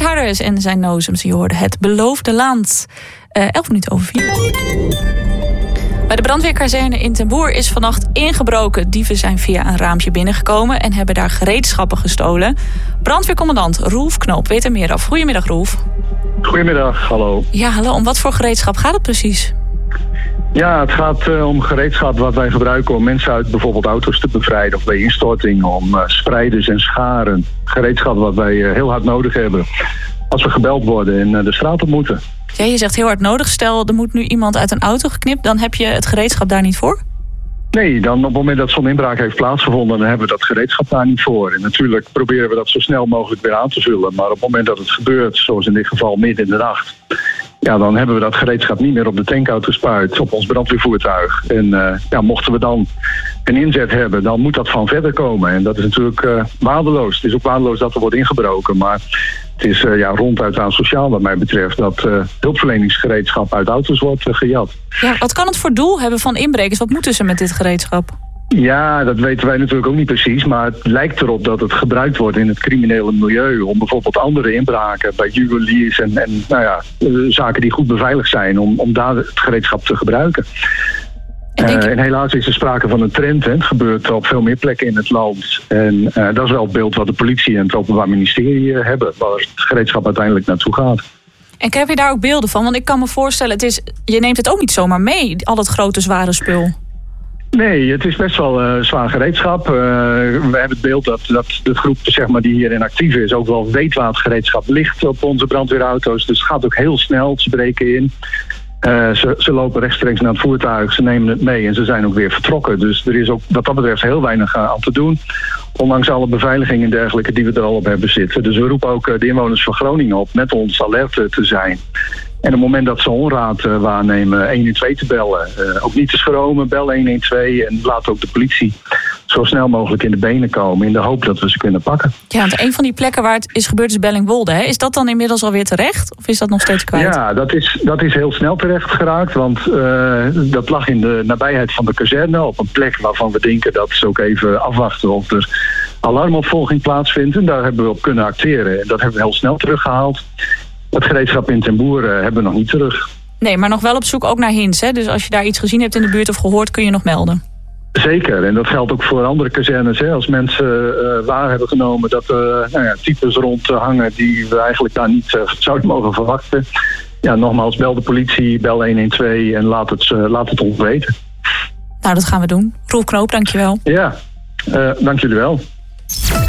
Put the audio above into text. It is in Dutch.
Harders en zijn nozems. Je hoorde Het Beloofde Land. 4:11. Bij de brandweerkazerne in Ten Boer is vannacht ingebroken. Dieven zijn via een raampje binnengekomen en hebben daar gereedschappen gestolen. Brandweercommandant Roelf Knoop weet er meer af. Goedemiddag, Roelf. Goedemiddag, hallo. Ja, hallo. Om wat voor gereedschap gaat het precies? Ja, het gaat om gereedschap wat wij gebruiken om mensen uit bijvoorbeeld auto's te bevrijden of bij instorting, om spreiders en scharen. Gereedschap wat wij heel hard nodig hebben als we gebeld worden en de straat op moeten. Ja, je zegt heel hard nodig. Stel, er moet nu iemand uit een auto geknipt, dan heb je het gereedschap daar niet voor? Nee, dan op het moment dat zo'n inbraak heeft plaatsgevonden, dan hebben we dat gereedschap daar niet voor. En natuurlijk proberen we dat zo snel mogelijk weer aan te vullen. Maar op het moment dat het gebeurt, zoals in dit geval midden in de nacht, ja, dan hebben we dat gereedschap niet meer op de tankauto gespuit, op ons brandweervoertuig. En mochten we dan een inzet hebben, dan moet dat van verder komen. En dat is natuurlijk waardeloos. Het is ook waardeloos dat er wordt ingebroken, maar het is ronduit asociaal wat mij betreft dat hulpverleningsgereedschap uit auto's wordt gejat. Ja, wat kan het voor doel hebben van inbrekers? Wat moeten ze met dit gereedschap? Ja, dat weten wij natuurlijk ook niet precies. Maar het lijkt erop dat het gebruikt wordt in het criminele milieu om bijvoorbeeld andere inbraken bij juweliers en zaken die goed beveiligd zijn, om daar het gereedschap te gebruiken. En helaas is er sprake van een trend. Hè. Het gebeurt op veel meer plekken in het land. En dat is wel het beeld wat de politie en het Openbaar Ministerie hebben, waar het gereedschap uiteindelijk naartoe gaat. En heb je daar ook beelden van? Want ik kan me voorstellen, je neemt het ook niet zomaar mee, al het grote zware spul. Nee, het is best wel zwaar gereedschap. We hebben het beeld dat de groep die hierin actief is ook wel weet waar het gereedschap ligt op onze brandweerauto's. Dus het gaat ook heel snel, ze breken in. Ze lopen rechtstreeks naar het voertuig, ze nemen het mee en ze zijn ook weer vertrokken. Dus er is ook wat dat betreft heel weinig aan te doen. Ondanks alle beveiliging en dergelijke die we er al op hebben zitten. Dus we roepen ook de inwoners van Groningen op met ons alert te zijn. En op het moment dat ze onraad waarnemen, 112 te bellen. Ook niet te schromen, bel 112 en laat ook de politie zo snel mogelijk in de benen komen in de hoop dat we ze kunnen pakken. Ja, want een van die plekken waar het is gebeurd is Bellingwolde. Hè? Is dat dan inmiddels alweer terecht? Of is dat nog steeds kwijt? Ja, dat is heel snel terecht geraakt. Want dat lag in de nabijheid van de kazerne op een plek waarvan we denken dat ze ook even afwachten of er alarmopvolging plaatsvindt. En daar hebben we op kunnen acteren. En dat hebben we heel snel teruggehaald. Het gereedschap in Ten Boer hebben we nog niet terug. Nee, maar nog wel op zoek ook naar hints. Hè? Dus als je daar iets gezien hebt in de buurt of gehoord, kun je nog melden. Zeker, en dat geldt ook voor andere kazernes. Hè. Als mensen waar hebben genomen dat types rondhangen die we eigenlijk daar niet zouden mogen verwachten. Ja, nogmaals, bel de politie, bel 112 en laat het ons weten. Nou, dat gaan we doen. Roelf Knoop, dankjewel. Ja, dank jullie wel.